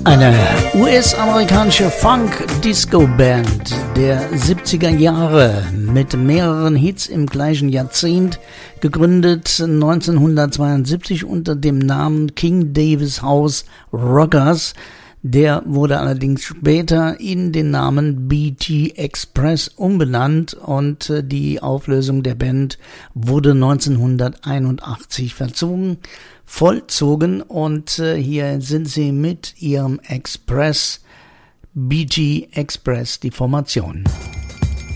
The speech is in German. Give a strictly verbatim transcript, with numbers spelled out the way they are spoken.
Eine U S-amerikanische Funk-Disco-Band der siebziger Jahre mit mehreren Hits im gleichen Jahrzehnt, gegründet neunzehnhundertzweiundsiebzig unter dem Namen King Davis House Rockers. Der wurde allerdings später in den Namen B T Express umbenannt und die Auflösung der Band wurde neunzehnhunderteinundachtzig verzogen, vollzogen und hier sind sie mit ihrem Express, B T Express, die Formation.